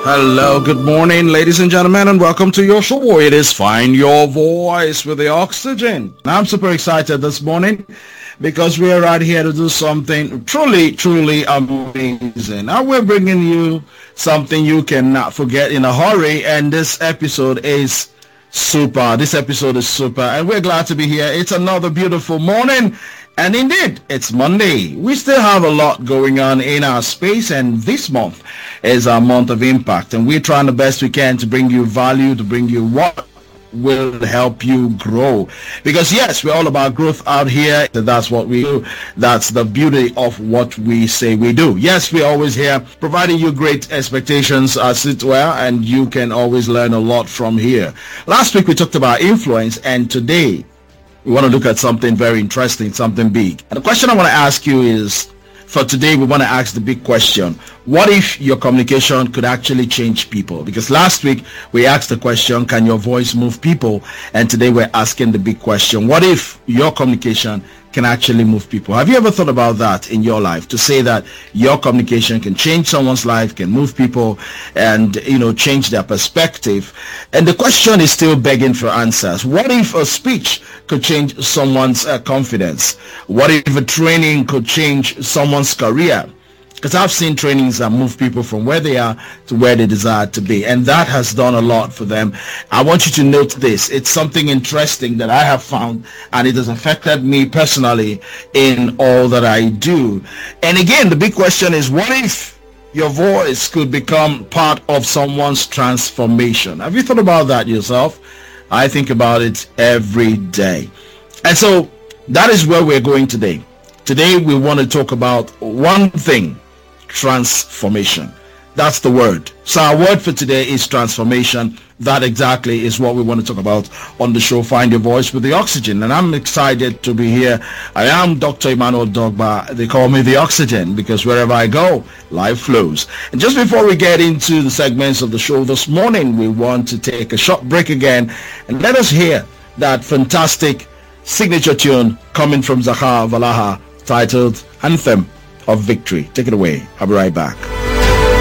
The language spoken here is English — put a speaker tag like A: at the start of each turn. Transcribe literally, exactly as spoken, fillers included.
A: Hello, good morning, ladies and gentlemen, and welcome to your show. It is Find Your Voice with the Oxygen. I'm super excited this morning because we are right here to do something truly, truly amazing. Now we're bringing you something you cannot forget in a hurry, and this episode is super. This episode is super, and we're glad to be here. It's another beautiful morning. And indeed, it's Monday. We still have a lot going on in our space, and this month is our month of impact. And we're trying the best we can to bring you value, to bring you what will help you grow. Because yes, we're all about growth out here. That's what we do. That's the beauty of what we say we do. Yes, we're always here providing you great expectations as it were, and you can always learn a lot from here. Last week we talked about influence, and today we want to look at something very interesting, something big. And the question I want to ask you is, for today, we want to ask the big question. What if your communication could actually change people? Because last week, we asked the question, can your voice move people? And today, we're asking the big question. What if your communication can actually move people? Have you ever thought about that in your life? To say that your communication can change someone's life, can move people, and, you know, change their perspective. And the question is still begging for answers. What if a speech could change someone's uh, confidence? What if a training could change someone's career? Because I've seen trainings that move people from where they are to where they desire to be, and that has done a lot for them. I want you to note this. It's something interesting that I have found, and it has affected me personally in all that I do. And again, the big question is, what if your voice could become part of someone's transformation? Have you thought about that yourself? I think about it every day. And so that is where we're going today. Today we want to talk about one thing: transformation. That's the word. So our word for today is transformation. That exactly is what we want to talk about on the show Find Your Voice with the Oxygen. And I'm excited to be here. I am Doctor Emmanuel Dogba. They call me the Oxygen because wherever I go, life flows. And just before we get into the segments of the show this morning, we want to take a short break again and let us hear that fantastic signature tune coming from Zahar Valaha titled Anthem of Victory. Take it away. I'll be right back.